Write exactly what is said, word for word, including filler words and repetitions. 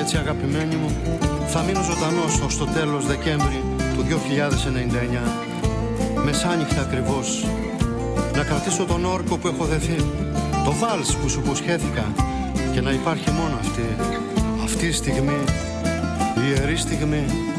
έτσι αγαπημένη μου, θα μείνω ζωντανός ως το τέλος Δεκέμβρη του δύο χιλιάδες ενενήντα εννιά. Μεσάνυχτα ακριβώς, να κρατήσω τον όρκο που έχω δεθεί, το βάλς που σου υποσχέθηκα, και να υπάρχει μόνο αυτή, αυτή η στιγμή, η ιερή στιγμή.